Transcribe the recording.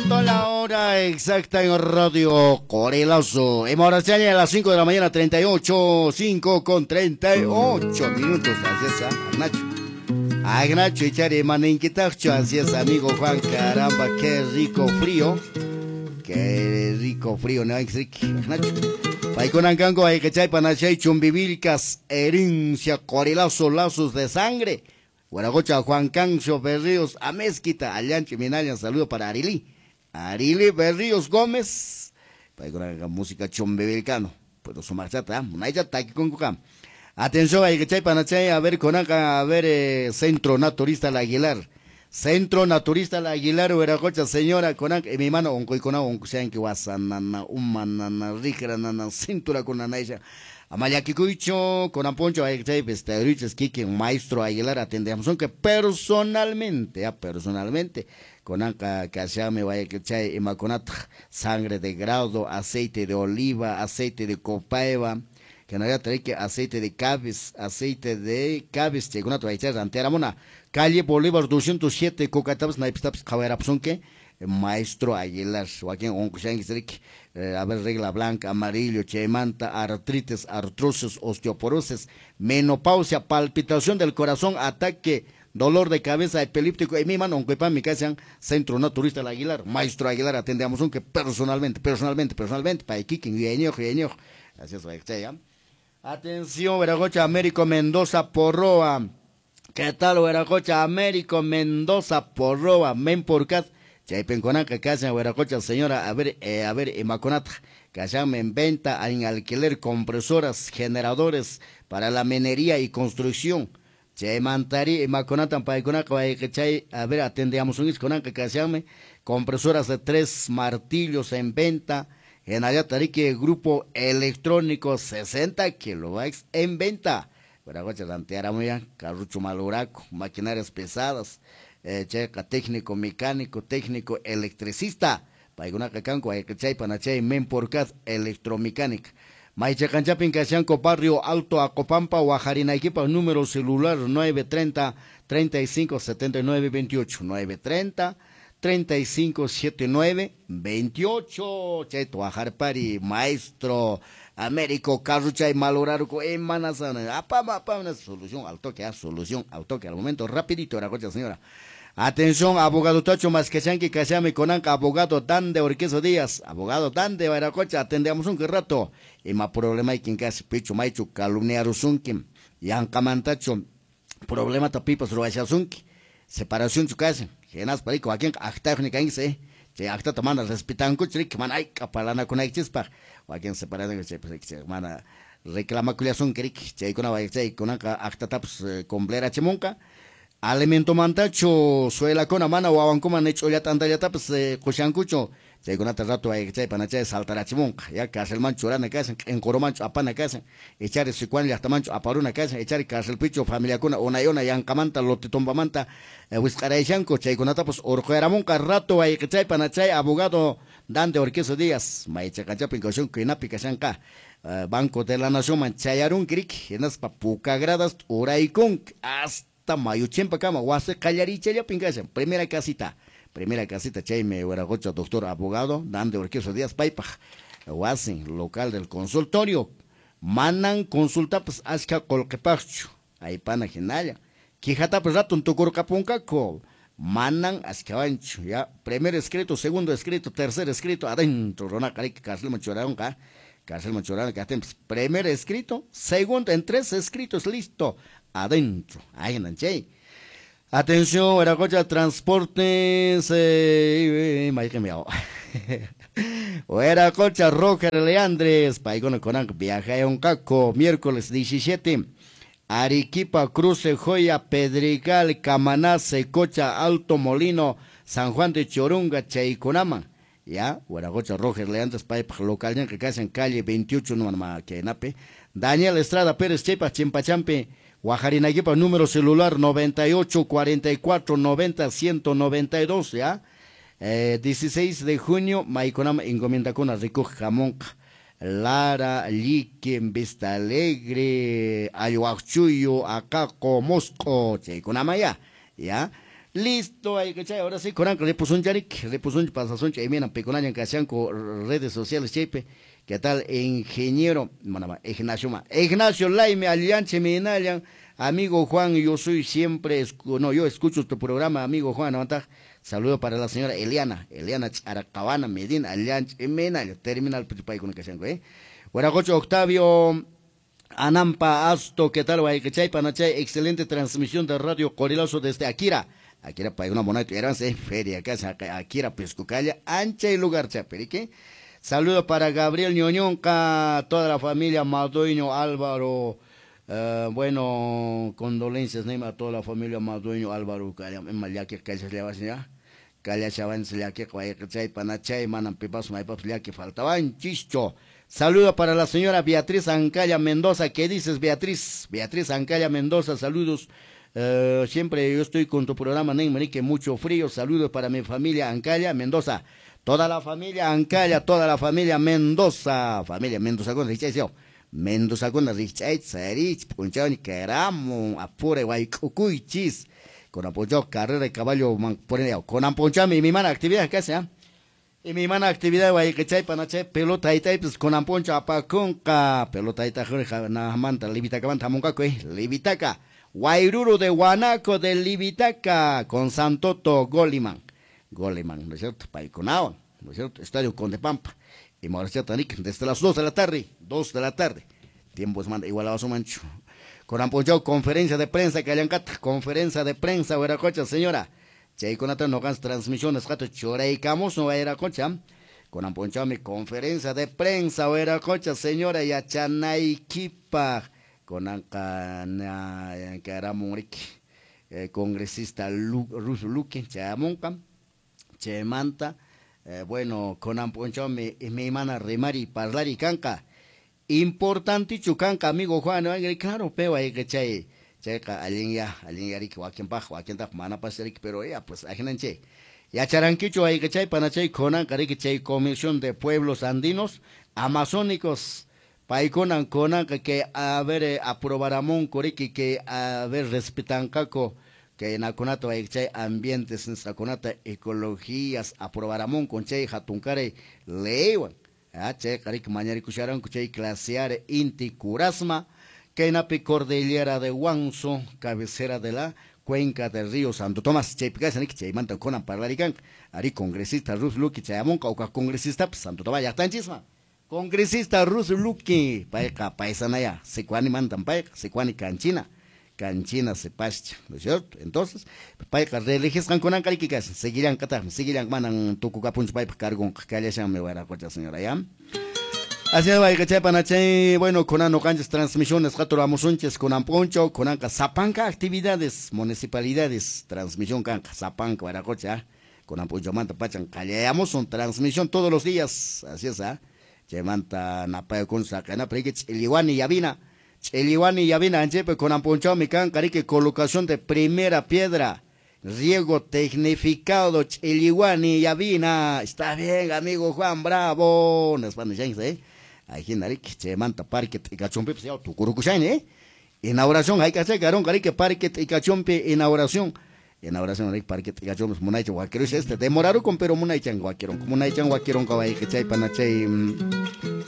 minuto la hora exacta en Radio Corelazo. Hemos ahora se a las 5 de la mañana, 38, 5 con 38 minutos. Así es, Nacho. Nacho, echaré maninquitacho. Así es, amigo Juan. Caramba, qué rico frío. Qué rico frío, ¿no? Nacho. Paiconancango, hay que echar panachay, chumbivilcas, herencia, Corelazo, lazos de sangre. Guaragocha, Juan Cancio Berríos, Amezquita, Allanche, Minalian, saludo para Arili. Arili Berríos Gómez, para con la música chombevilcano. Puedo sumar chata, Munaya Taki con Cucam. Atención, hay que chay panachay, a ver con acá, a ver, Centro Naturista La Aguilar. Centro Naturista La Aguilar, Guaragocha, señora, con acá, mi mano, onco y con agua, onco sean que guasanana, humanana, rígera, nana, cintura con anaisha. Amayakikuicho, con Amponcho, hay que Riches Kiki, maestro Aguilar, atendemos, aunque personalmente, con Anca Cachame, vaya que chay, imaconat, sangre de grado, aceite de oliva, aceite de copaeva, que no haya que aceite de cabez, chegunato, hay que antera mona, calle Bolívar 207, Cocatabs, Naipstaps, Caberapsonque, maestro Aguilar, Joaquín Oncuchanguisric, a ver, regla blanca, amarillo, chemanta, artritis, artrosis, osteoporosis, menopausia, palpitación del corazón, ataque, dolor de cabeza, epiléptico, y mi mano, aunque para mi casa, Centro Naturista La Aguilar, maestro Aguilar, atendemos aunque personalmente, para Iquiquín, y así es, atención, Veragocha, Américo Mendoza, Porroa, ¿qué tal, Veragocha, Américo Mendoza, Porroa, men por cat, Chaipenconaca, casa, Veragocha, señora, a ver, Maconata, Cachame en venta, en alquiler, compresoras, generadores para la minería y construcción. Chaimantari, Maconata, Paiconaca, a ver, atendíamos un isconaca, Cachame, compresoras de 3 martillos en venta. En Ayatarique, grupo electrónico 60 kilobytes en venta. Veragocha, Santiara, muy bien, carrucho maluraco, maquinarias pesadas. Checa técnico mecánico, técnico electricista, paiguna cacanco, hay que chay panachay, men por cat, electromecánica. Maichacanchapin Cachanco, barrio Alto Acopampa, Guajarinaquipa, número celular 930 35 79 28, 930 35 79 28. Cheto Ajarpari, maestro Américo Carruchay Maluraruco en Manazana. Apa, una solución al toque, al momento, rapidito, era cocha, señora. Atención, abogado Tacho Masquechanqui Cachame Conanca, abogado Dande Orqueso Díaz, abogado Dande Baracocha, atendemos un rato. Y más problema hay quien casi picho maichu calumniaru sunkim. Yancamantacho, problema tapipas ruachazunki. Separación su casa. Genas parico, aquí actáfnica inse. Che acta tomando respetan kuchrik manay kapalana con ay chispa. O aquí separado que mana reclama culiación kerik. Che con acta taps complera chemonca. Alimento mantacho, suela con amana o abancoma necho ya tanta ya tapas, cochancucho, se con este rato hay que panache saltar chimonca, ya que el mancho en casa, en coromancho apana casa, echar ese cuan ya hasta mancho aparuna casa, echar el picho familia con una yona y ancamanta, lote tomba manta, buscar chanco, che con tapas, orjuera monca rato hay que panache, abogado Dante Orqueso Díaz, maicha cachapin cochon que napi cachanca, Banco de la Nación manchayarun cric, en las papuca gradas, oraicon, hasta mayo chempa cama guase callaricha ya pingasen primera casita chaime Huaragocha doctor abogado Dante Orqueso Díaz Paipa guasen local del consultorio manan consulta pues asca colquepacho ahí pana genaya quijata pues rato en tu corcapuncaco manan ascabancho ya primer escrito segundo escrito tercer escrito adentro rona carica cárcel machoranca que primer escrito segundo en 3 escritos listo adentro, ahí en Anche. Atención, Veracocha Transportes, Veracocha Roger Leandres, Paigón Conan, viaje a Oncaco, miércoles 17, Arequipa, Cruce, Joya, Pedregal, Camaná, Secocha, Alto Molino, San Juan de Chorunga, Chaiconama. Ya, Veracocha Roger Leandres, Paipa local, ya que casi en calle 28, no más que Nape. Daniel Estrada Pérez Chepa, Chimpachampe, Guajarinaquipa, número celular 98 44 90 192, ¿ya? 16 de junio, Maiconama, encomienda con Rico Jamón, Lara, Liquen, Vista Alegre, Ayahuachuyo, Acaco, Mosco, Chaiconama, ya. Listo, hay que echar, ahora sí, Coranca, repusun charik, repusun pasasun chaimena, peconayan casanco, redes sociales, chepe, ¿qué tal? Ingeniero, manama, Ignacio Laime, Alianche, Menayan, amigo Juan, yo soy siempre, no, yo escucho tu programa, amigo Juan, ¿no? Saludo para la señora Eliana Aracabana, Medina, Alianche, Menayan, terminal, con casanco, Huaracocho Octavio, Anampa Asto, ¿qué tal? Guayquechay, Panachay, excelente transmisión de Radio Coriloso desde Akira. Akira para una moneda, eran feria, casa, Akira Pescucalla, ancha y lugar chaperique. Saludo para Gabriel Ñoñonca, toda la familia Madueño Álvaro. Bueno, condolencias, Neima, a toda la familia Madueño Álvaro, en Maliaque, Calles Levasina. Calla Chavan, Siliaque, Guayquechay, Panachay, Manan Pipas, Maipas, Liaque, faltaban chicho. Saludo para la señora Beatriz Ancaya Mendoza. ¿Qué dices, Beatriz? Beatriz Ancaya Mendoza, saludos. Siempre yo estoy con tu programa, Neymar, que mucho frío. Saludos para mi familia Ancaya Mendoza. Toda la familia Ancaya, toda la familia Mendoza. Familia Mendoza con Richard. Mendoza con Richard, Sarich, Punchón, Keramo, Apure, Guaycucuichis. Con apoyo, carrera de caballo, con apoyo, mi mala actividad, ¿qué sea? Y mi mana actividad va que chay panache pelota y pues con amponcha apaconca pelota y taja na manta libitaca manta monca libitaca Guairuru de Guanaco de Libitaca con Santoto Goliman, ¿no es cierto? Paiconaban, ¿no es cierto? Estadio Conde Pampa y Mauricio Tanic desde las 2 de la tarde, tiempo es manda igual a su mancho con amponcha conferencia de prensa que hayan conferencia de prensa Hueracocha señora. Chay con no gans transmisiones, gato choreicamos, no era cocha. Con amponchado mi conferencia de prensa, o era cocha, señora, y a Chanaiquipa. Con anca, que era Muric, congresista Rus Luque, Chamonca, Chemanta. Bueno, con amponchado mi hermana Remari, Parlari Canca. Importante chucanca, amigo Juan, claro, pero hay que chay. Checa, alguien ya rik, Joaquín Taf, mana pasarik, pero ya, pues, ajenanche. Ya charanquicho hay que chay, panachay, conan, cariquichay, Comisión de Pueblos Andinos, Amazónicos, paikonan, conan, que a ver, aprobaramón, coriqui, que a ver, respetan caco, que en Aconato hay que chay, ambientes, en Saconata, ecologías, aprobaramón, con chay, jatuncare, leiwan, chay, caric, mañari, cucharan, chay, claseare, inti, curasma, Kenapi Cordillera de Huanzo, cabecera de la cuenca del río Santo Tomás, Chaypicasanik, Chaymanta Conan Parlarican, Ari congresista Rus Luki, Chayamonca, o congresista Santo Tomás, ya están chisma. Congresista Rus Luki, Paeka, Paisanaya, Secuani Mantan Paeka, Secuani Canchina se pascha, ¿no es cierto? Entonces, Paeka, religiosan Conan Cariquicas, seguirán Manan Tucucapunch Paika, Cargon, Caleshan, me voy a la cuarta señora, ¿ya? Así es, que chepanachay, bueno, con anocanches transmisiones, Unches, con amponcho, con anca, Zapanca, actividades, municipalidades, transmisión canca, Zapanca, Baracocha, con amponcho, manta, pachan, callamos, son transmisión todos los días, así es, Chemanta, Napayo, con Sacana, Preguich, Eliwani, Yavina, Anchepe, con amponcho, mi canca, colocación de primera piedra, riego tecnificado, Eliwani, Yavina, está bien, amigo Juan, bravo, nos van a Aquí narik, Chemanta Parque y Cachompe, pues ya tu curucuchain, inauguración, hay que hacer carón, carique Parque y Cachompe, inauguración, narik Parque y Cachompe, Munaicha, Guaquero, demoraron con pero Munaichan, Guaquerón, Munaicha, Guaquerón, Cabay, que chay, panachay.